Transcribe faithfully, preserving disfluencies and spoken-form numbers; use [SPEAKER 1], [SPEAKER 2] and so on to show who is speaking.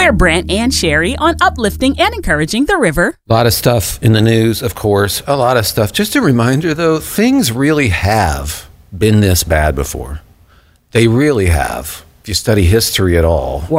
[SPEAKER 1] They're Brent and Sherry on uplifting and encouraging the river.
[SPEAKER 2] A lot of stuff in the news, of course. A lot of stuff. Just a reminder, though, things really have been this bad before. They really have, if you study history at all.